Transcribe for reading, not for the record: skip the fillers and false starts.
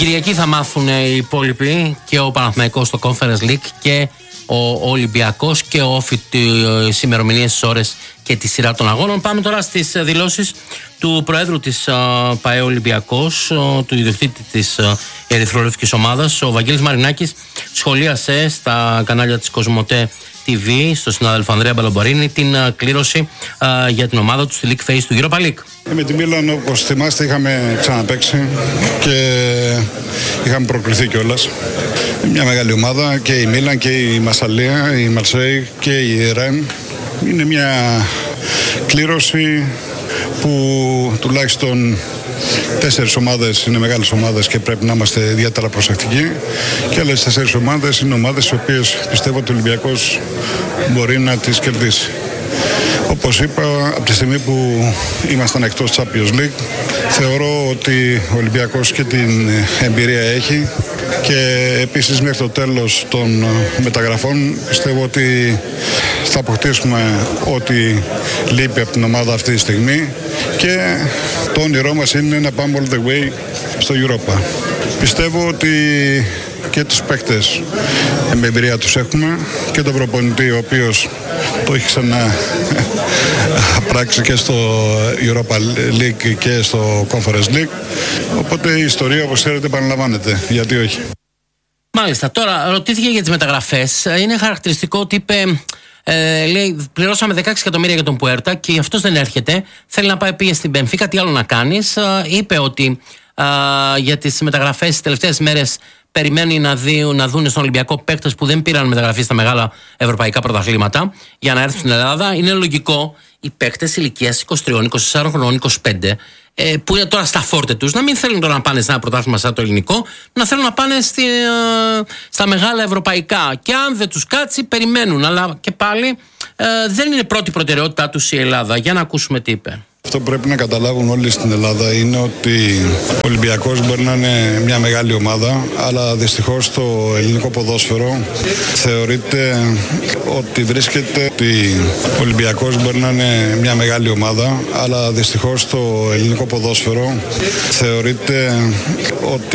Κυριακή θα μάθουν οι υπόλοιποι, και ο Παναθηναϊκός στο Conference League και ο Ολυμπιακός και ο Όφη, τις ημερομηνίες, τις ώρες και τη σειρά των αγώνων. Πάμε τώρα στις δηλώσεις του Προέδρου της ΠΑΕ Ολυμπιακός, του ιδιοκτήτη της ερυθρολευκής ομάδας. Ο Βαγγέλης Μαρινάκης σχολίασε στα κανάλια της Κοσμοτέ TV, στο συνάδελφο Ανδρέα Μπαλομπαρίνη, την κλήρωση για την ομάδα του στη League Phase του Europa League. Με την Μίλαν, όπως θυμάστε, είχαμε ξαναπαίξει και είχαμε προκληθεί κιόλας. Μια μεγάλη ομάδα, και η Μίλαν και η Μασσαλία, η Μαρσέη και η Ρεν. Είναι μια κλήρωση που τουλάχιστον 4 ομάδες είναι μεγάλες ομάδες και πρέπει να είμαστε ιδιαίτερα προσεκτικοί, και άλλες 4 ομάδες είναι ομάδες οι οποίες πιστεύω ότι ο Ολυμπιακός μπορεί να τις κερδίσει. Όπως είπα, από τη στιγμή που ήμασταν εκτός Champions League, θεωρώ ότι ο Ολυμπιακός και την εμπειρία έχει, και επίσης μέχρι το τέλος των μεταγραφών πιστεύω ότι θα αποκτήσουμε ό,τι λείπει από την ομάδα αυτή τη στιγμή, και το όνειρό μας είναι να πάμε all the way στο Europa. Πιστεύω ότι και τους παίκτες με εμπειρία τους έχουμε, και τον προπονητή ο οποίος το έχει ξαναπράξει και στο Europa League και στο Conference League, οπότε η ιστορία, όπως ξέρετε, επαναλαμβάνεται, γιατί όχι. Μάλιστα, τώρα ρωτήθηκε για τις μεταγραφές. Είναι χαρακτηριστικό ότι είπε, λέει, πληρώσαμε 16 εκατομμύρια για τον Πουέρτα και αυτός δεν έρχεται, θέλει να πάει στην Μπενφίκα, τι άλλο να κάνεις. Είπε ότι για τις μεταγραφές τις τελευταίες μέρες περιμένει να δουν στον Ολυμπιακό παίκτες που δεν πήραν μεταγραφή στα μεγάλα ευρωπαϊκά πρωταθλήματα για να έρθουν στην Ελλάδα. Είναι λογικό οι παίκτες ηλικίας 23, 24 χρονών, 25, που είναι τώρα στα φόρτε τους, να μην θέλουν τώρα να πάνε σε ένα πρωτάθλημα σαν το ελληνικό, να θέλουν να πάνε στα μεγάλα ευρωπαϊκά. Και αν δεν τους κάτσει, περιμένουν. Αλλά και πάλι δεν είναι πρώτη προτεραιότητά τους η Ελλάδα. Για να ακούσουμε τι είπε. Αυτό που πρέπει να καταλάβουν όλοι στην Ελλάδα είναι ότι ο Ολυμπιακός μπορεί να είναι μια μεγάλη ομάδα, αλλά δυστυχώς το ελληνικό ποδόσφαιρο θεωρείται ότι βρίσκεται, ότι ο Ολυμπιακός μπορεί να είναι μια μεγάλη ομάδα, αλλά δυστυχώς το ελληνικό ποδόσφαιρο θεωρείται ότι